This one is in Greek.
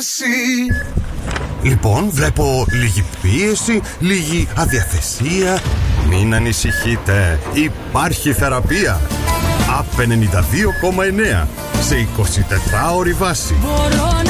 εσύ. Λοιπόν, βλέπω λίγη πίεση, λίγη αδιαθεσία. Μην ανησυχείτε, υπάρχει θεραπεία. ΑΠ 92,9 σε 24ωρη βάση.